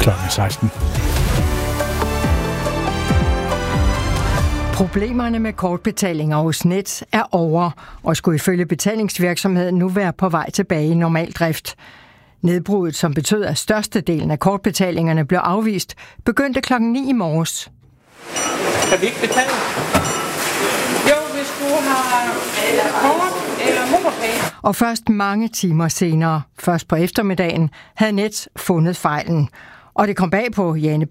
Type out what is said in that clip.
kl. 16. Problemerne med kortbetalinger hos Nets er over, og skulle ifølge betalingsvirksomheden nu være på vej tilbage i normal drift. Nedbruddet, som betød, at størstedelen af kortbetalingerne blev afvist, begyndte kl. 9 i morges. Kan vi ikke betale? Jo, hvis du har kort eller MobilePay. Og først mange timer senere, først på eftermiddagen, havde Nets fundet fejlen. Og det kom bag på Jane